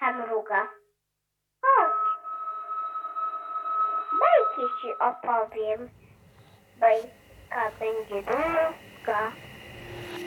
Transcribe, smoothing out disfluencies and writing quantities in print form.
tata mruga. Chodź. Bajki ci opowiem. Bajka będzie długa.